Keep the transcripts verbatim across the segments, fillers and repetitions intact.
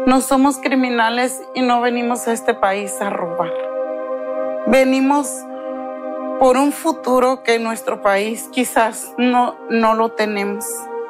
No somos criminales y no venimos a este país a robar. Venimos por un futuro que nuestro país quizás no, no lo tenemos.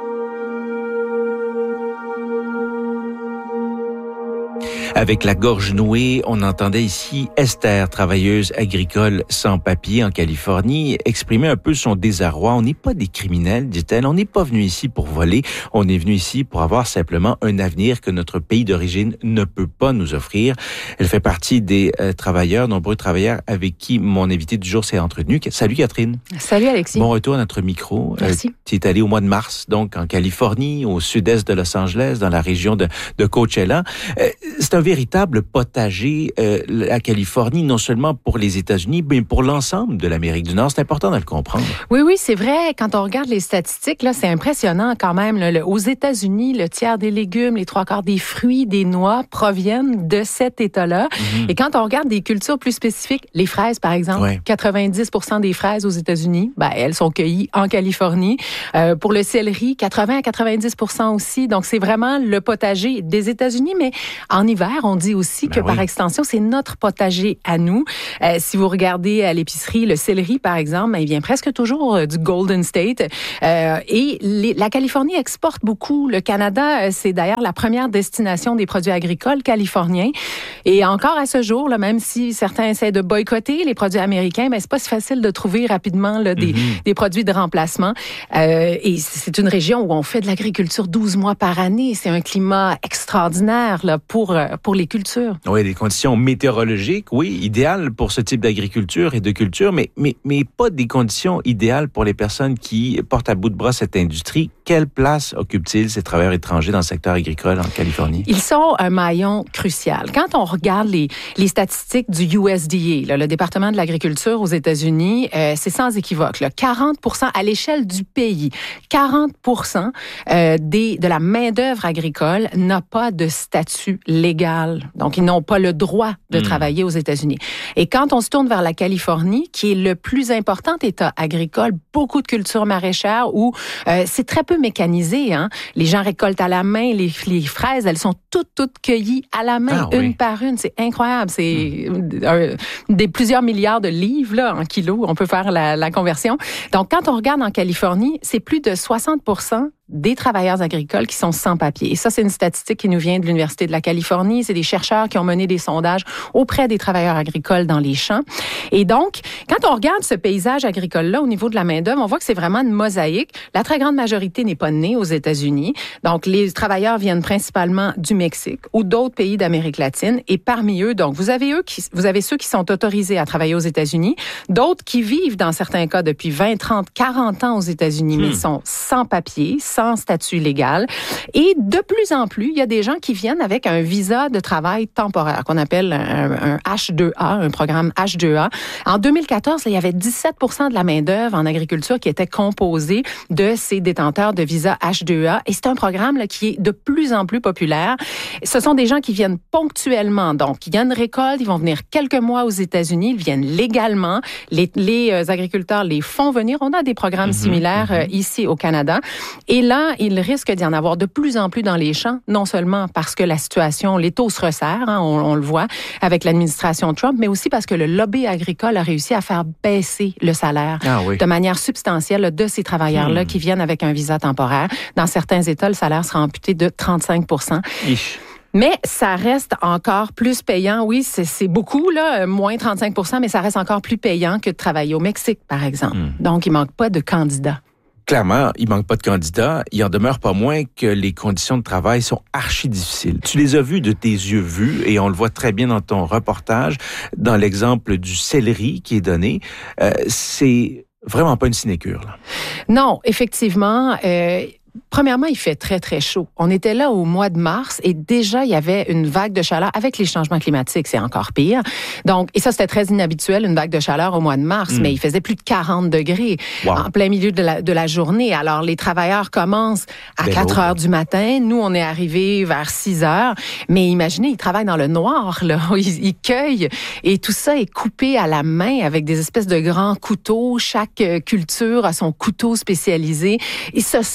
Avec la gorge nouée, on entendait ici Esther, travailleuse agricole sans papier en Californie, exprimer un peu son désarroi. On n'est pas des criminels, dit-elle. On n'est pas venu ici pour voler. On est venu ici pour avoir simplement un avenir que notre pays d'origine ne peut pas nous offrir. Elle fait partie des euh, travailleurs, nombreux travailleurs avec qui mon invité du jour s'est entretenu. Salut Catherine. Salut Alexis. Bon retour à notre micro. Merci. Euh, tu es allé au mois de mars, donc en Californie, au sud-est de Los Angeles, dans la région de, de Coachella. Euh, c'est un véritable potager, euh, la Californie, non seulement pour les États-Unis, mais pour l'ensemble de l'Amérique du Nord. C'est important de le comprendre. Oui, oui, c'est vrai. Quand on regarde les statistiques, là, c'est impressionnant quand même. Là, le, aux États-Unis, le tiers des légumes, les trois quarts des fruits, des noix proviennent de cet État-là. Mm-hmm. Et quand on regarde des cultures plus spécifiques, les fraises, par exemple, ouais. quatre-vingt-dix pour cent des fraises aux États-Unis, ben, elles sont cueillies en Californie. Euh, pour le céleri, quatre-vingts à quatre-vingt-dix pour cent aussi. Donc, c'est vraiment le potager des États-Unis, mais en hiver, on dit aussi ben que, oui. par extension, c'est notre potager à nous. Euh, si vous regardez à l'épicerie, le céleri, par exemple, ben, il vient presque toujours euh, du Golden State. Euh, et les, la Californie exporte beaucoup. Le Canada, euh, c'est d'ailleurs la première destination des produits agricoles californiens. Et encore à ce jour, là, même si certains essaient de boycotter les produits américains, ben, c'est pas si facile de trouver rapidement là, des, mm-hmm. des produits de remplacement. Euh, et c'est une région où on fait de l'agriculture douze mois par année. C'est un climat extraordinaire là, pour pour les cultures. Oui, des conditions météorologiques, oui, idéales pour ce type d'agriculture et de culture, mais, mais, mais pas des conditions idéales pour les personnes qui portent à bout de bras cette industrie. Quelle place occupent-ils, ces travailleurs étrangers, dans le secteur agricole en Californie? Ils sont un maillon crucial. Quand on regarde les, les statistiques du U S D A, là, le département de l'agriculture aux États-Unis, euh, c'est sans équivoque. Là, quarante pour cent à l'échelle du pays, quarante pour cent euh, des, de la main-d'œuvre agricole n'a pas de statut légal. Donc, ils n'ont pas le droit de mmh. travailler aux États-Unis. Et quand on se tourne vers la Californie, qui est le plus important État agricole, beaucoup de cultures maraîchères où euh, c'est très peu mécanisé. Hein? Les gens récoltent à la main les, les fraises, elles sont toutes, toutes cueillies à la main, ah, une oui. par une. C'est incroyable. C'est mmh. euh, des plusieurs milliards de livres là, en kilos. On peut faire la, la conversion. Donc, quand on regarde en Californie, c'est plus de soixante pour cent des travailleurs agricoles qui sont sans papier. Et ça, c'est une statistique qui nous vient de l'Université de la Californie. C'est des chercheurs qui ont mené des sondages auprès des travailleurs agricoles dans les champs. Et donc, quand on regarde ce paysage agricole-là au niveau de la main-d'œuvre, on voit que c'est vraiment une mosaïque. La très grande majorité n'est pas née aux États-Unis. Donc, les travailleurs viennent principalement du Mexique ou d'autres pays d'Amérique latine. Et parmi eux, donc, vous avez eux qui, vous avez ceux qui sont autorisés à travailler aux États-Unis, d'autres qui vivent, dans certains cas, depuis vingt, trente, quarante ans aux États-Unis, hmm. mais sont sans papier, sans sans statut légal. Et de plus en plus, il y a des gens qui viennent avec un visa de travail temporaire, qu'on appelle un, un H deux A, un programme H deux A. En deux mille quatorze, là, il y avait dix-sept pour cent de la main-d'œuvre en agriculture qui était composée de ces détenteurs de visa H deux A. Et c'est un programme là, qui est de plus en plus populaire. Ce sont des gens qui viennent ponctuellement. Donc, il y a une récolte, ils vont venir quelques mois aux États-Unis, ils viennent légalement. Les, les agriculteurs les font venir. On a des programmes mm-hmm, similaires mm-hmm. Euh, ici au Canada. Et là, il risque d'y en avoir de plus en plus dans les champs, non seulement parce que la situation, les taux se resserrent, hein, on, on le voit avec l'administration Trump, mais aussi parce que le lobby agricole a réussi à faire baisser le salaire ah, oui. de manière substantielle de ces travailleurs-là hmm. qui viennent avec un visa temporaire. Dans certains États, le salaire sera amputé de trente-cinq pour cent. Ich. Mais ça reste encore plus payant. Oui, c'est, c'est beaucoup, là, moins trente-cinq pour cent, mais ça reste encore plus payant que de travailler au Mexique, par exemple. Hmm. Donc, il manque pas de candidats. Clairement, il manque pas de candidats. Il en demeure pas moins que les conditions de travail sont archi difficiles. Tu les as vues de tes yeux vus et on le voit très bien dans ton reportage, dans l'exemple du céleri qui est donné. Euh, c'est vraiment pas une sinécure, là. Non, effectivement. Euh... Premièrement, il fait très, très chaud. On était là au mois de mars et déjà, il y avait une vague de chaleur. Avec les changements climatiques, c'est encore pire. Donc, et ça, c'était très inhabituel, une vague de chaleur au mois de mars, mmh. mais il faisait plus de quarante degrés wow. en plein milieu de la, de la journée. Alors, les travailleurs commencent à ben quatre heures du matin. Nous, on est arrivés vers six heures. Mais imaginez, ils travaillent dans le noir, là. Ils, ils cueillent et tout ça est coupé à la main avec des espèces de grands couteaux. Chaque culture a son couteau spécialisé. Et ce sont vraiment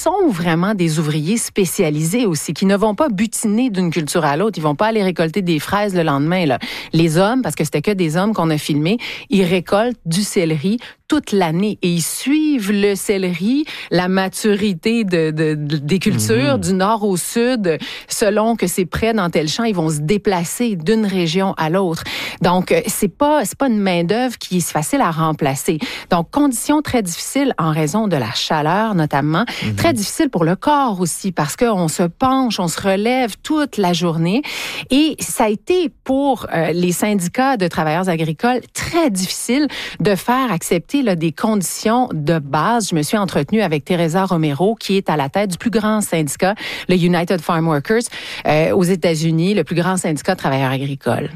vraiment des ouvriers spécialisés aussi, qui ne vont pas butiner d'une culture à l'autre. Ils vont pas aller récolter des fraises le lendemain, là. Les hommes, parce que c'était que des hommes qu'on a filmés, ils récoltent du céleri toute l'année et ils suivent le céleri, la maturité de, de, de des cultures mmh. du nord au sud, selon que c'est près dans tel champ, ils vont se déplacer d'une région à l'autre. Donc c'est pas c'est pas une main d'œuvre qui est facile à remplacer. Donc conditions très difficiles en raison de la chaleur notamment, mmh. très difficile pour le corps aussi parce que on se penche, on se relève toute la journée et ça a été pour euh, les syndicats de travailleurs agricoles très difficile de faire accepter là, des conditions de base. Je me suis entretenue avec Teresa Romero, qui est à la tête du plus grand syndicat, le United Farm Workers, euh, aux États-Unis, le plus grand syndicat de travailleurs agricoles.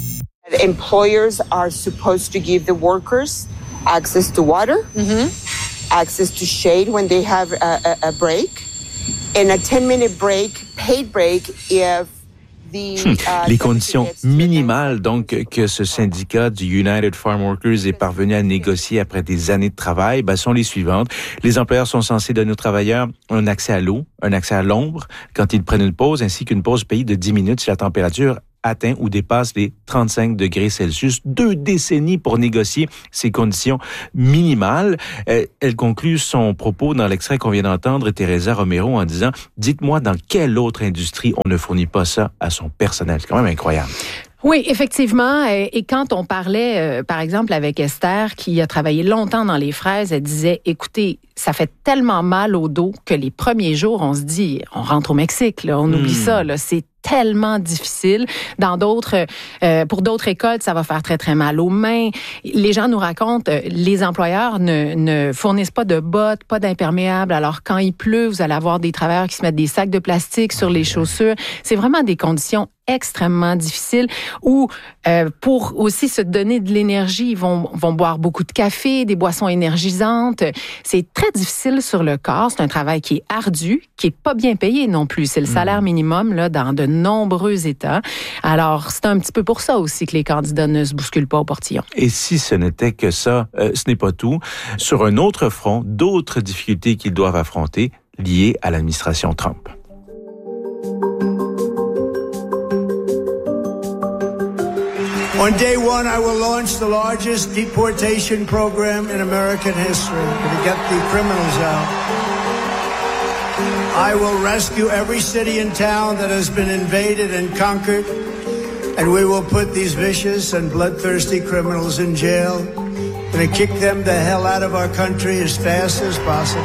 Employers are supposed to give the workers access to water, mm-hmm. access to shade when they have a, a, a break, and a ten-minute break, paid break, if Hmm. Les conditions minimales donc que ce syndicat du United Farm Workers est parvenu à négocier après des années de travail ben, sont les suivantes. Les employeurs sont censés donner aux travailleurs un accès à l'eau, un accès à l'ombre quand ils prennent une pause, ainsi qu'une pause payée de dix minutes si la température atteint ou dépasse les trente-cinq degrés Celsius. Deux décennies pour négocier ces conditions minimales. Euh, elle conclut son propos dans l'extrait qu'on vient d'entendre, Teresa Romero, en disant « Dites-moi dans quelle autre industrie on ne fournit pas ça à son personnel. » C'est quand même incroyable. Oui, effectivement. Et quand on parlait, par exemple, avec Esther, qui a travaillé longtemps dans les fraises, elle disait, écoutez, ça fait tellement mal au dos que les premiers jours, on se dit, on rentre au Mexique, là, on mmh. oublie ça, là, c'est tellement difficile. Dans d'autres, euh, pour d'autres écoles, ça va faire très, très mal aux mains. Les gens nous racontent, euh, les employeurs ne, ne fournissent pas de bottes, pas d'imperméables. Alors, quand il pleut, vous allez avoir des travailleurs qui se mettent des sacs de plastique sur les chaussures. C'est vraiment des conditions extrêmement difficiles où, euh, pour aussi se donner de l'énergie, ils vont, vont boire beaucoup de café, des boissons énergisantes. C'est très difficile sur le corps. C'est un travail qui est ardu, qui est pas bien payé non plus. C'est le salaire minimum là dans de nombreux États. Alors, c'est un petit peu pour ça aussi que les candidats ne se bousculent pas au portillon. Et si ce n'était que ça, euh, ce n'est pas tout. Sur un autre front, d'autres difficultés qu'ils doivent affronter liées à l'administration Trump. On day one, I will launch the largest deportation program in American history to get the criminals out. I will rescue every city and town that has been invaded and conquered, and we will put these vicious and bloodthirsty criminals in jail and kick them the hell out of our country as fast as possible.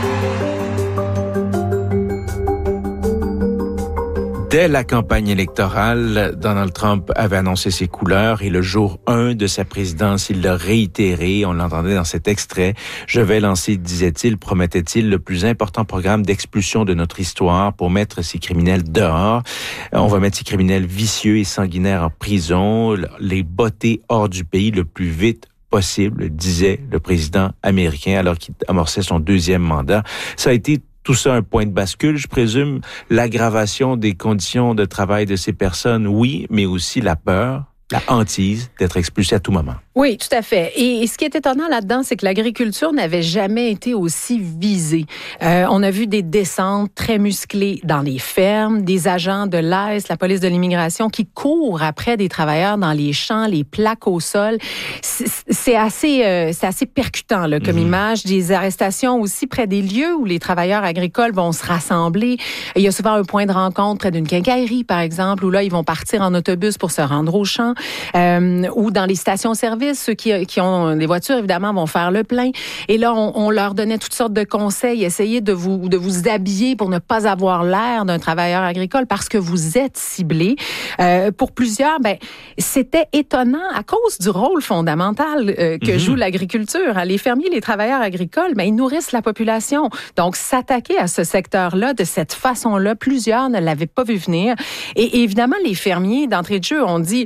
Dès la campagne électorale, Donald Trump avait annoncé ses couleurs et le jour un de sa présidence, il l'a réitéré. On l'entendait dans cet extrait. « Je vais lancer, disait-il, promettait-il, le plus important programme d'expulsion de notre histoire pour mettre ces criminels dehors. On va mettre ces criminels vicieux et sanguinaires en prison, les botter hors du pays le plus vite possible, disait le président américain alors qu'il amorçait son deuxième mandat. Ça a été tout ça un point de bascule, je présume, l'aggravation des conditions de travail de ces personnes, oui, mais aussi la peur, la hantise d'être expulsé à tout moment. Oui, tout à fait. Et ce qui est étonnant là-dedans, c'est que l'agriculture n'avait jamais été aussi visée. Euh, on a vu des descentes très musclées dans les fermes, des agents de l'A S, la police de l'immigration, qui courent après des travailleurs dans les champs, les plaques au sol. C'est assez, euh, c'est assez percutant là, comme mmh. image. Des arrestations aussi près des lieux où les travailleurs agricoles vont se rassembler. Il y a souvent un point de rencontre près d'une quincaillerie, par exemple, où là, ils vont partir en autobus pour se rendre au champ, euh, ou dans les stations-service. Ceux qui, qui ont des voitures, évidemment, vont faire le plein. Et là, on, on leur donnait toutes sortes de conseils. Essayez de vous, de vous habiller pour ne pas avoir l'air d'un travailleur agricole parce que vous êtes ciblé. Euh, pour plusieurs, ben, c'était étonnant à cause du rôle fondamental euh, que mm-hmm. joue l'agriculture. Les fermiers, les travailleurs agricoles, ben, ils nourrissent la population. Donc, s'attaquer à ce secteur-là de cette façon-là, plusieurs ne l'avaient pas vu venir. Et évidemment, les fermiers, d'entrée de jeu, ont dit, il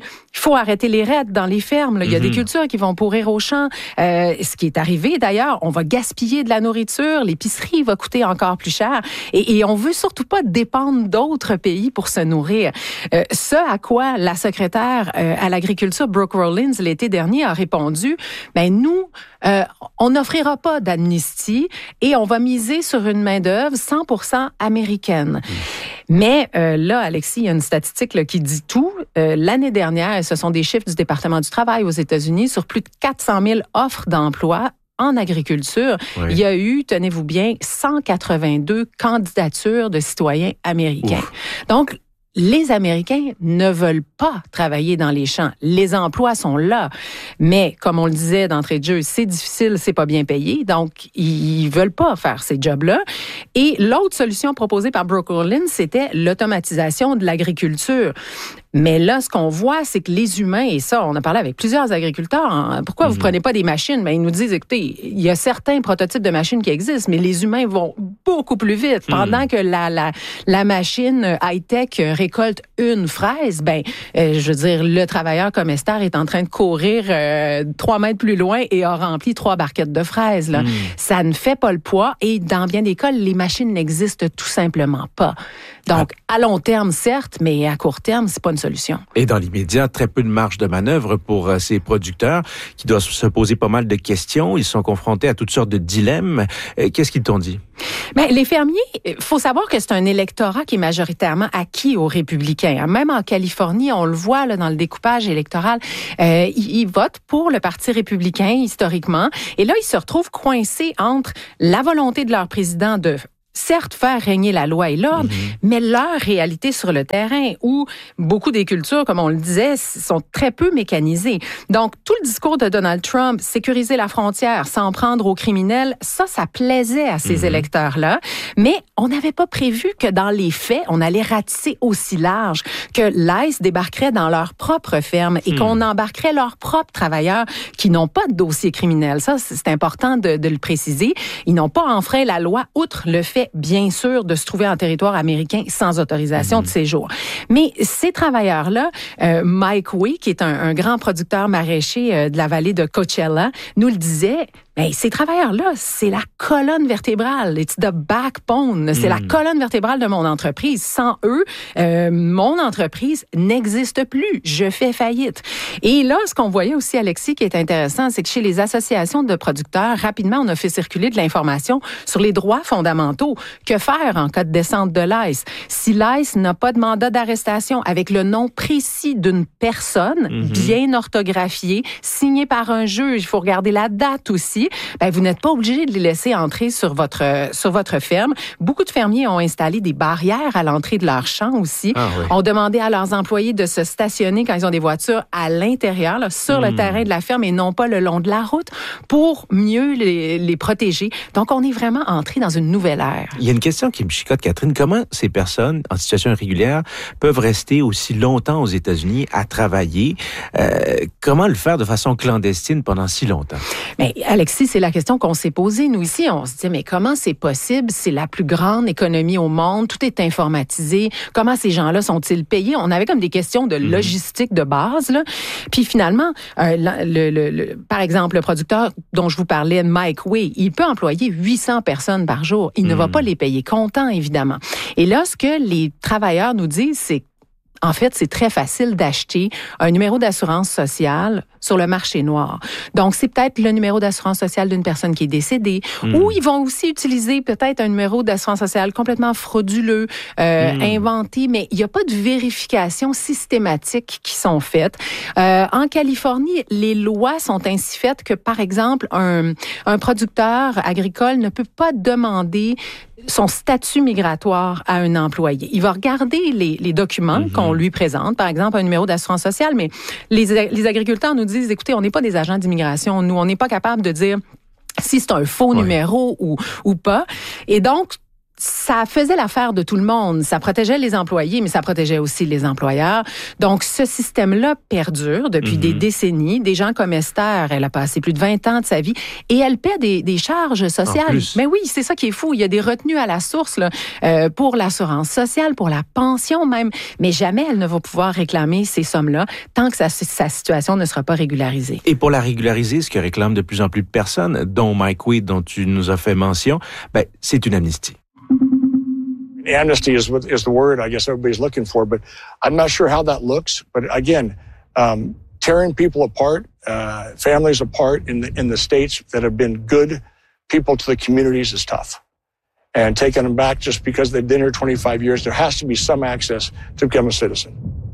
faut arrêter les raids dans les fermes. Là. Il y a mm-hmm. des cultures qui vont pourrir au champ. Euh, ce qui est arrivé, d'ailleurs, on va gaspiller de la nourriture. L'épicerie va coûter encore plus cher. Et, et on veut surtout pas dépendre d'autres pays pour se nourrir. Euh, ce à quoi la secrétaire euh, à l'agriculture, Brooke Rollins, l'été dernier, a répondu, ben nous, euh, on n'offrira pas d'amnistie et on va miser sur une main-d'œuvre cent pour cent américaine. Mmh. Mais euh, là, Alexis, il y a une statistique là, qui dit tout. Euh, l'année dernière, ce sont des chiffres du département du travail aux États-Unis, sur plus de quatre cent mille offres d'emploi en agriculture, oui. il y a eu, tenez-vous bien, cent quatre-vingt-deux candidatures de citoyens américains. Ouf. Donc, les Américains ne veulent pas travailler dans les champs. Les emplois sont là. Mais, comme on le disait d'entrée de jeu, c'est difficile, c'est pas bien payé. Donc, ils veulent pas faire ces jobs-là. Et l'autre solution proposée par Brooke Rollins, c'était l'automatisation de l'agriculture. Mais là, ce qu'on voit, c'est que les humains, et ça, on a parlé avec plusieurs agriculteurs, hein, pourquoi mm-hmm. vous prenez pas des machines? Ben, ils nous disent, écoutez, il y a certains prototypes de machines qui existent, mais les humains vont beaucoup plus vite. Mm. Pendant que la, la, la machine high-tech récolte une fraise, ben, euh, je veux dire, le travailleur comme Esther est en train de courir euh, trois mètres plus loin et a rempli trois barquettes de fraises. Là. Mm. Ça ne fait pas le poids et dans bien des cas, les machines n'existent tout simplement pas. Donc, ah. à long terme, certes, mais à court terme, c'est pas une solution. Et dans l'immédiat, très peu de marge de manœuvre pour euh, ces producteurs qui doivent se poser pas mal de questions. Ils sont confrontés à toutes sortes de dilemmes. Euh, qu'est-ce qu'ils t'ont dit? Bien, les fermiers, il faut savoir que c'est un électorat qui est majoritairement acquis aux républicains. Même en Californie, on le voit là, dans le découpage électoral, euh, ils, ils votent pour le Parti républicain historiquement. Et là, ils se retrouvent coincés entre la volonté de leur président de certes faire régner la loi et l'ordre, mm-hmm. mais leur réalité sur le terrain, où beaucoup des cultures, comme on le disait, sont très peu mécanisées. Donc, tout le discours de Donald Trump, sécuriser la frontière, s'en prendre aux criminels, ça, ça plaisait à ces mm-hmm. électeurs-là. Mais on n'avait pas prévu que dans les faits, on allait ratisser aussi large, que l'ICE débarquerait dans leur propre ferme et mm. qu'on embarquerait leurs propres travailleurs qui n'ont pas de dossier criminel. Ça, c'est important de, de le préciser. Ils n'ont pas enfreint la loi, outre le fait bien sûr, de se trouver en territoire américain sans autorisation mmh. de séjour. Mais ces travailleurs-là, euh, Mike Way, qui est un, un grand producteur maraîcher euh, de la vallée de Coachella, nous le disait, ben, ces travailleurs-là, c'est la colonne vertébrale. It's the backbone. C'est mmh. la colonne vertébrale de mon entreprise. Sans eux, euh, mon entreprise n'existe plus. Je fais faillite. Et là, ce qu'on voyait aussi, Alexis, qui est intéressant, c'est que chez les associations de producteurs, rapidement, on a fait circuler de l'information sur les droits fondamentaux. Que faire en cas de descente de l'ICE? Si l'ICE n'a pas de mandat d'arrestation avec le nom précis d'une personne, mmh. bien orthographié, signé par un juge, il faut regarder la date aussi, ben, vous n'êtes pas obligé de les laisser entrer sur votre, sur votre ferme. Beaucoup de fermiers ont installé des barrières à l'entrée de leur champ aussi. Ah, oui. Ont demandé à leurs employés de se stationner quand ils ont des voitures à l'intérieur, là, sur mmh. le terrain de la ferme et non pas le long de la route pour mieux les, les protéger. Donc, on est vraiment entré dans une nouvelle ère. Il y a une question qui me chicote, Catherine. Comment ces personnes en situation irrégulière peuvent rester aussi longtemps aux États-Unis à travailler? Euh, comment le faire de façon clandestine pendant si longtemps? Mais Alexis, c'est la question qu'on s'est posée. Nous, ici, on se dit, mais comment c'est possible? C'est la plus grande économie au monde. Tout est informatisé. Comment ces gens-là sont-ils payés? On avait comme des questions de logistique de base, là. Puis finalement, euh, le, le, le, par exemple, le producteur dont je vous parlais, Mike Way, il peut employer huit cents personnes par jour. Il mmh. ne va pas les payer comptant, évidemment. Et là, ce que les travailleurs nous disent, c'est en fait, c'est très facile d'acheter un numéro d'assurance sociale sur le marché noir. Donc, c'est peut-être le numéro d'assurance sociale d'une personne qui est décédée, mmh. ou ils vont aussi utiliser peut-être un numéro d'assurance sociale complètement frauduleux, euh, mmh. inventé, mais il n'y a pas de vérification systématique qui sont faites. Euh, en Californie, les lois sont ainsi faites que, par exemple, un, un producteur agricole ne peut pas demander son statut migratoire à un employé. Il va regarder les, les documents mm-hmm. qu'on lui présente, par exemple un numéro d'assurance sociale, mais les, les agriculteurs nous disent, écoutez, on n'est pas des agents d'immigration, nous, on n'est pas capable de dire si c'est un faux ouais. numéro ou, ou pas. Et donc, ça faisait l'affaire de tout le monde. Ça protégeait les employés, mais ça protégeait aussi les employeurs. Donc, ce système-là perdure depuis mm-hmm. des décennies. Des gens comme Esther, elle a passé plus de vingt ans de sa vie et elle paie des, des charges sociales. Mais oui, c'est ça qui est fou. Il y a des retenues à la source là, euh, pour l'assurance sociale, pour la pension même. Mais jamais elle ne va pouvoir réclamer ces sommes-là tant que sa, sa situation ne sera pas régularisée. Et pour la régulariser, ce que réclament de plus en plus de personnes, dont Mike Wade, dont tu nous as fait mention, ben, c'est une amnistie. Amnesty is what is the word I guess everybody's looking for, but I'm not sure how that looks. But again, um, tearing people apart, uh, families apart in the in the states that have been good people to the communities is tough. And taking them back just because they've been here twenty-five years, there has to be some access to become a citizen.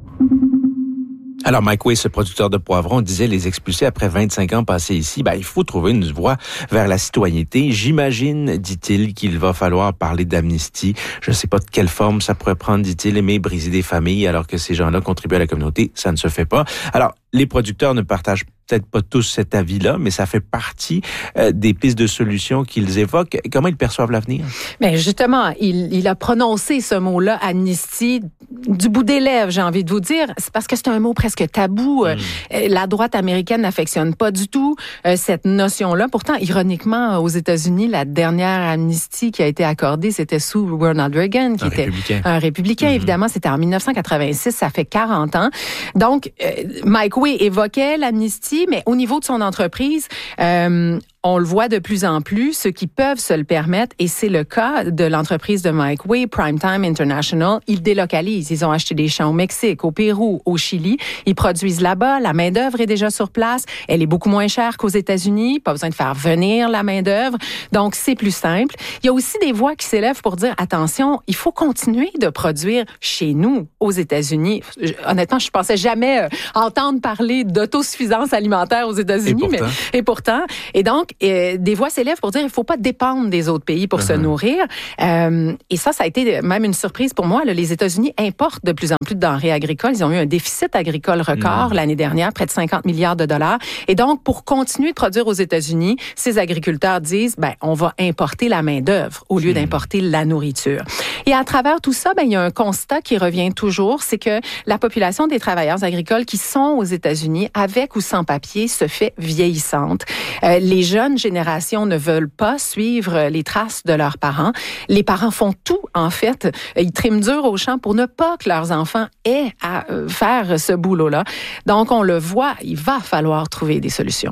Alors, Mike Way, ce producteur de poivrons, disait les expulser après vingt-cinq ans passés ici. Ben, il faut trouver une voie vers la citoyenneté. J'imagine, dit-il, qu'il va falloir parler d'amnistie. Je ne sais pas de quelle forme ça pourrait prendre, dit-il, mais briser des familles alors que ces gens-là contribuent à la communauté, ça ne se fait pas. Alors, les producteurs ne partagent peut-être pas tous cet avis-là, mais ça fait partie euh, des pistes de solutions qu'ils évoquent. Comment ils perçoivent l'avenir? Bien, justement, il, il a prononcé ce mot-là, amnistie, du bout des lèvres, j'ai envie de vous dire. C'est parce que c'est un mot presque tabou. Mm. La droite américaine n'affectionne pas du tout euh, cette notion-là. Pourtant, ironiquement, aux États-Unis, la dernière amnistie qui a été accordée, c'était sous Ronald Reagan, qui un était républicain. un républicain. Mm-hmm. Évidemment, c'était en dix-neuf cent quatre-vingt-six, ça fait quarante ans. Donc, euh, Mike Way évoquait l'amnistie, mais au niveau de son entreprise, euh, on le voit de plus en plus, ceux qui peuvent se le permettre, et c'est le cas de l'entreprise de Mike Way, Primetime International. Ils délocalisent. Ils ont acheté des champs au Mexique, au Pérou, au Chili. Ils produisent là-bas. La main-d'œuvre est déjà sur place. Elle est beaucoup moins chère qu'aux États-Unis. Pas besoin de faire venir la main-d'œuvre. Donc, c'est plus simple. Il y a aussi des voix qui s'élèvent pour dire, attention, il faut continuer de produire chez nous, aux États-Unis. Honnêtement, je pensais jamais entendre parler d'autosuffisance alimentaire aux États-Unis. Et pourtant. Mais, et pourtant. Et donc, Et des voix s'élèvent pour dire qu'il ne faut pas dépendre des autres pays pour uh-huh. se nourrir. Euh, et ça, ça a été même une surprise pour moi. Là, les États-Unis importent de plus en plus de denrées agricoles. Ils ont eu un déficit agricole record mmh. l'année dernière, près de cinquante milliards de dollars. Et donc, pour continuer de produire aux États-Unis, ces agriculteurs disent, ben, on va importer la main-d'œuvre au lieu mmh. d'importer la nourriture. Et à travers tout ça, ben, il y a un constat qui revient toujours, c'est que la population des travailleurs agricoles qui sont aux États-Unis, avec ou sans papier, se fait vieillissante. Euh, les jeunes jeunes générations ne veulent pas suivre les traces de leurs parents. Les parents font tout, en fait. Ils triment dur au champ pour ne pas que leurs enfants aient à faire ce boulot-là. Donc, on le voit, il va falloir trouver des solutions.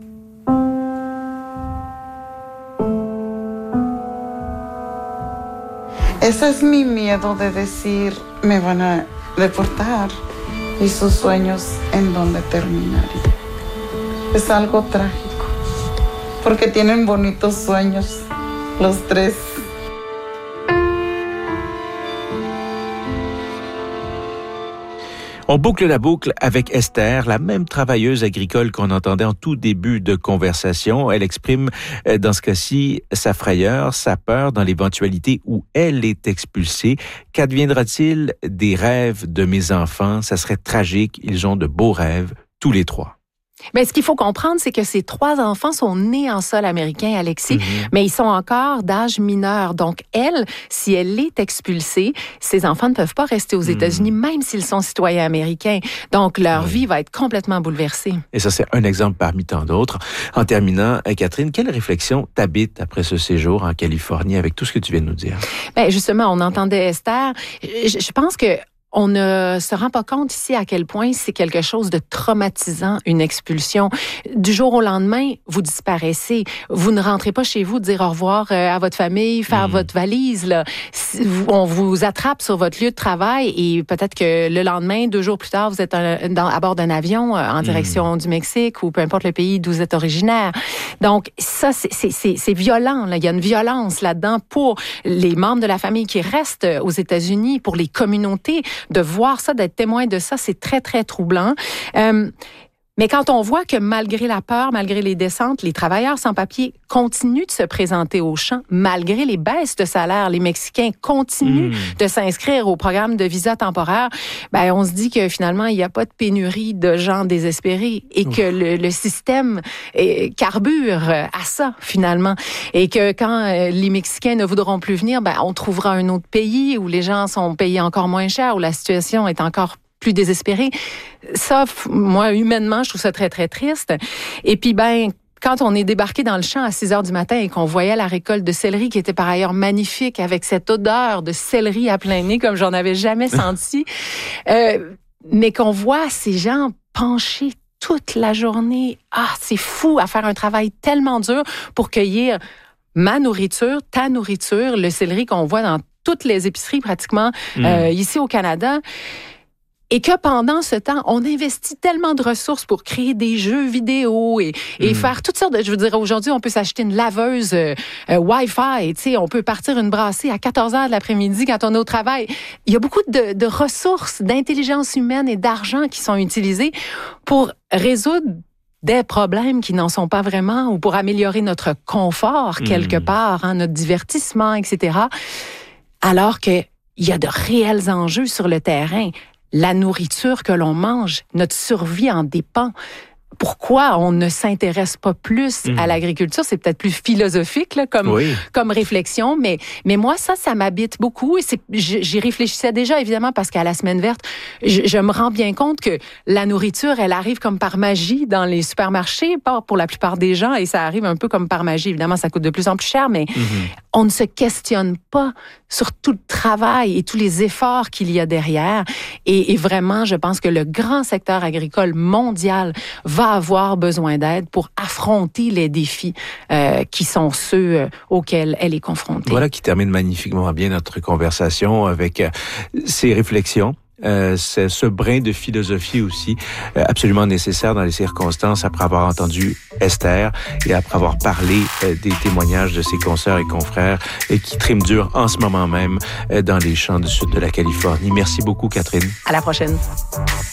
Ese es mi miedo de decir, me van a deportar y sus sueños en donde terminarían. Es algo trágico. Porque tienen bonitos sueños, los tres. On boucle la boucle avec Esther, la même travailleuse agricole qu'on entendait en tout début de conversation. Elle exprime dans ce cas-ci sa frayeur, sa peur dans l'éventualité où elle est expulsée. Qu'adviendra-t-il des rêves de mes enfants? Ça serait tragique, ils ont de beaux rêves, tous les trois. Mais ce qu'il faut comprendre, c'est que ces trois enfants sont nés en sol américain, Alexis, mm-hmm. mais ils sont encore d'âge mineur. Donc, elle, si elle est expulsée, ces enfants ne peuvent pas rester aux États-Unis, mm. même s'ils sont citoyens américains. Donc, leur oui. vie va être complètement bouleversée. Et ça, c'est un exemple parmi tant d'autres. En terminant, Catherine, quelle réflexion t'habite après ce séjour en Californie avec tout ce que tu viens de nous dire? Bien, justement, on entendait Esther. Je, je pense que on ne se rend pas compte ici à quel point c'est quelque chose de traumatisant, une expulsion. Du jour au lendemain, vous disparaissez. Vous ne rentrez pas chez vous dire au revoir à votre famille, faire mmh. votre valise. Là. On vous attrape sur votre lieu de travail et peut-être que le lendemain, deux jours plus tard, vous êtes dans, à bord d'un avion en direction mmh. du Mexique ou peu importe le pays d'où vous êtes originaire. Donc ça, c'est, c'est, c'est, c'est violent. Là. Il y a une violence là-dedans pour les membres de la famille qui restent aux États-Unis, pour les communautés. De voir ça, d'être témoin de ça, c'est très, très troublant. Euh, Mais quand on voit que malgré la peur, malgré les descentes, les travailleurs sans papier continuent de se présenter aux champs, malgré les baisses de salaire, les Mexicains continuent mmh. de s'inscrire au programme de visa temporaire, ben on se dit que finalement, il n'y a pas de pénurie de gens désespérés et que le, le système est, carbure à ça, finalement. Et que quand les Mexicains ne voudront plus venir, ben on trouvera un autre pays où les gens sont payés encore moins cher, où la situation est encore plus désespérée. Ça, moi, humainement, je trouve ça très, très triste. Et puis, ben, quand on est débarqué dans le champ à six heures du matin et qu'on voyait la récolte de céleri, qui était par ailleurs magnifique, avec cette odeur de céleri à plein nez, comme j'en avais jamais senti, euh, mais qu'on voit ces gens penchés toute la journée. Ah, c'est fou à faire un travail tellement dur pour cueillir ma nourriture, ta nourriture, le céleri qu'on voit dans toutes les épiceries pratiquement mmh. euh, ici au Canada. Et que pendant ce temps, on investit tellement de ressources pour créer des jeux vidéo et, et mmh. faire toutes sortes de... Je veux dire, aujourd'hui, on peut s'acheter une laveuse euh, euh, Wi-Fi, tu sais, on peut partir une brassée à quatorze heures de l'après-midi quand on est au travail. Il y a beaucoup de, de ressources, d'intelligence humaine et d'argent qui sont utilisées pour résoudre des problèmes qui n'en sont pas vraiment ou pour améliorer notre confort quelque mmh. part, hein, notre divertissement, et cetera. Alors qu'il y a de réels enjeux sur le terrain. La nourriture que l'on mange, notre survie en dépend. Pourquoi on ne s'intéresse pas plus mmh. à l'agriculture? C'est peut-être plus philosophique là, comme, oui. comme réflexion, mais, mais moi, ça, ça m'habite beaucoup. Et c'est, j'y réfléchissais déjà, évidemment, parce qu'à la Semaine verte, je, je me rends bien compte que la nourriture, elle arrive comme par magie dans les supermarchés, pas pour la plupart des gens, et ça arrive un peu comme par magie. Évidemment, ça coûte de plus en plus cher, mais mmh. on ne se questionne pas sur tout le travail et tous les efforts qu'il y a derrière. Et, et vraiment, je pense que le grand secteur agricole mondial va avoir besoin d'aide pour affronter les défis euh, qui sont ceux euh, auxquels elle est confrontée. Voilà qui termine magnifiquement bien notre conversation avec euh, ces réflexions. Euh, c'est ce brin de philosophie aussi, euh, absolument nécessaire dans les circonstances après avoir entendu Esther et après avoir parlé euh, des témoignages de ses consoeurs et confrères et qui triment dur en ce moment même euh, dans les champs du sud de la Californie. Merci beaucoup, Catherine. À la prochaine.